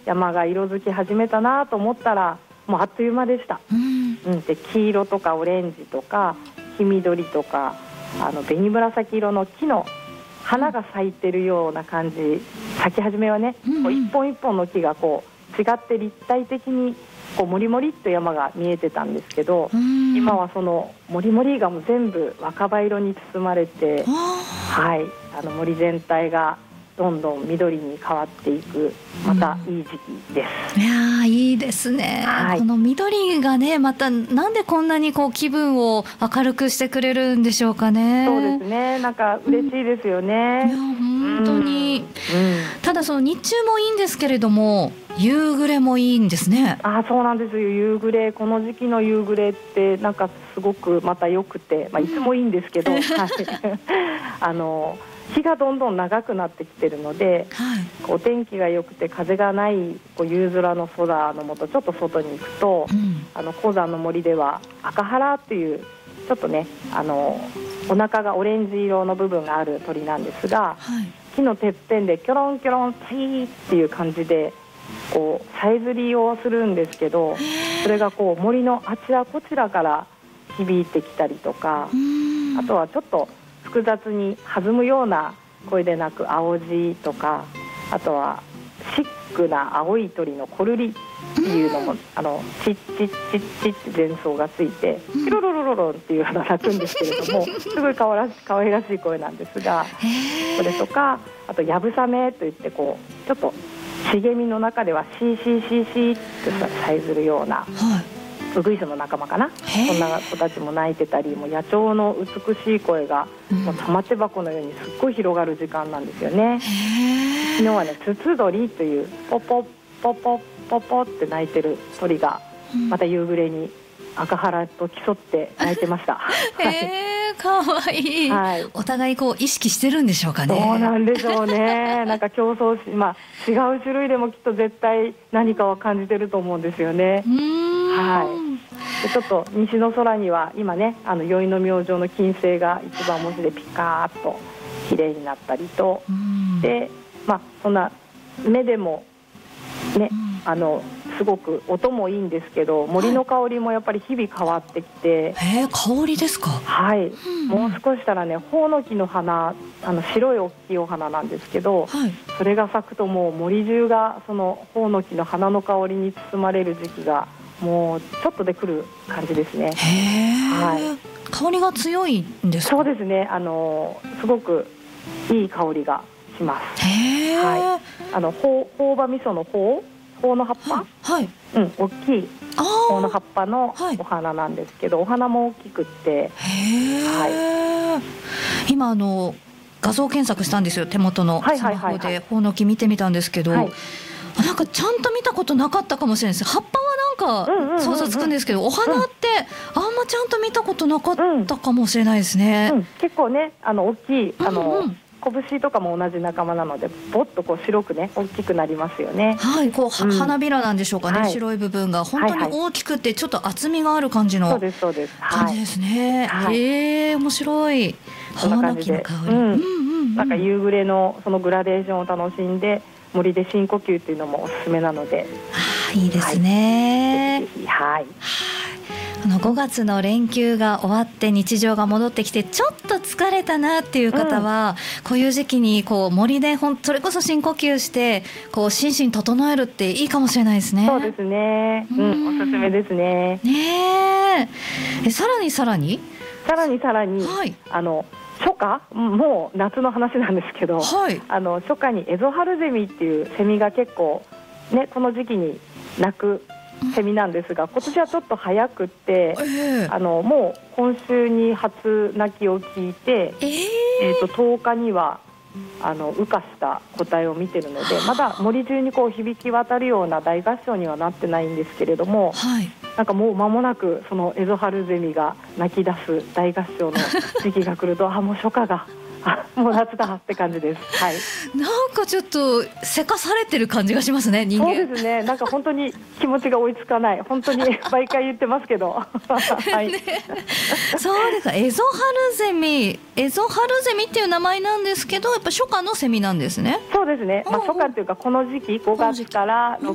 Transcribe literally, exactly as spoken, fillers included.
山が色づき始めたなと思ったらもうあっという間でした、うんうん、で黄色とかオレンジとか黄緑とかあの紅紫色の木の花が咲いてるような感じ、咲き始めはね、うんうん、こう一本一本の木がこう違って立体的にこうもりもりっと山が見えてたんですけど、今はそのもりもりがもう全部若葉色に包まれて、はい、あの森全体がどんどん緑に変わっていく、またいい時期です、 うん、いやいいですね、はい、この緑がねまたなんでこんなにこう気分を明るくしてくれるんでしょうかね。 そうですね、なんか嬉しいですよね、 うん、いや本当に、うんうん、ただその日中もいいんですけれども夕暮れもいいんですね。 あ、そうなんですよ。夕暮れ、この時期の夕暮れってなんかすごくまた良くて、まあ、いつもいいんですけど、うん、あの日がどんどん長くなってきてるので、はい、お天気が良くて風がないこう夕空の空の下ちょっと外に行くと、うん、あの高山の森では赤原っていうちょっとねあのお腹がオレンジ色の部分がある鳥なんですが、はい、木のてっぺんでキョロンキョロンサイーっていう感じでこうさえずりをするんですけど、それがこう森のあちらこちらから響いてきたりとか、あとはちょっと複雑に弾むような声でなく青字とか、あとはシックな青い鳥のコルリっていうのもあのチッチッチッチッって前奏がついてピロロロロロンっていうのが鳴くんですけれども、すごいかわらし可愛らしい声なんですが、それとかあとやぶさめといってこうちょっと茂みの中ではシーシーシーシーってさえずるような、はい、ウグイスの仲間かな、そんな子たちも鳴いてたり、もう野鳥の美しい声が、うん、もう玉手箱のようにすっごい広がる時間なんですよね。昨日はねツツドリというポポポポポポって鳴いてる鳥がまた夕暮れに赤原と競って鳴いてましたへー、かわいい、はい、お互いこう意識してるんでしょうかね。 そうなんでしょうねなんか競争し、まあ、違う種類でもきっと絶対何かは感じてると思うんですよね。うーん、はい、でちょっと西の空には今ねあの宵の明星の金星が一番文字でピカーッと綺麗になったりと、で、まあ、そんな目でもね、あのすごく音もいいんですけど、森の香りもやっぱり日々変わってきて、 はい、へー、香りですか。 はい、うん、もう少したらねホウノキの花、あの白い大きいお花なんですけど、はい、それが咲くともう森中がそのホウノキの花の香りに包まれる時期がもうちょっとで来る感じですね。 へー、はい、香りが強いんですか。 そうですね、あのすごくいい香りがします。 へー、はい、 あのほう朴葉味噌のほうほうの葉っぱ、はい、うん、大きいほうの葉っぱのお花なんですけど、はい、お花も大きくって、へー、 はい、今あの画像検索したんですよ、手元のスマホでほうの木見てみたんですけど、はい、なんかちゃんと見たことなかったかもしれないです。葉っぱはなんか想像つくんですけど、お花ってあんまちゃんと見たことなかったかもしれないですね、うんうん、 結構ねあの大きいあの、うんうん、拳とかも同じ仲間なのでぼっとこう白くね大きくなりますよね。 はい、こう、うん、花びらなんでしょうかね、はい、白い部分が本当に大きくてちょっと厚みがある感じの感じですね。はい、へえ、面白い。 そんな感じで、うんうんうん、なんか夕暮れのそのグラデーションを楽しんで森で深呼吸っていうのもおすすめなので、 あ、いいですね。 はい、ぜひぜひ、はい、 あのごがつの連休が終わって日常が戻ってきてちょっと疲れたなっていう方は、うん、こういう時期にこう森でほんそれこそ深呼吸してこう心身整えるっていいかもしれないですね。 そうですね、うんうん、おすすめですね。 ねえ、さらにさらにさらにさらに、はい、あの初夏、もう夏の話なんですけど、はい、あの初夏にエゾハルゼミっていうセミが結構、ね、この時期に鳴くセミなんですが、今年はちょっと早くって、えー、あのもう今週に初鳴きを聞いて、えーえー、ととおかにはあの羽化した個体を見てるので、まだ森中にこう響き渡るような大合唱にはなってないんですけれども、はい、なんかもう間もなくそのエゾハルゼミが鳴き出す大合唱の時期が来るとあもう初夏がもう夏だって感じです、はい、 なんかちょっとせかされてる感じがしますね、人間。 そうですね、なんか本当に気持ちが追いつかない、本当に毎回言ってますけど、はい、ね、 そうですか。エゾハルゼミ、エゾハルゼミっていう名前なんですけど、やっぱ初夏のセミなんですね。 そうですね、まあ、初夏っていうかこの時期ごがつから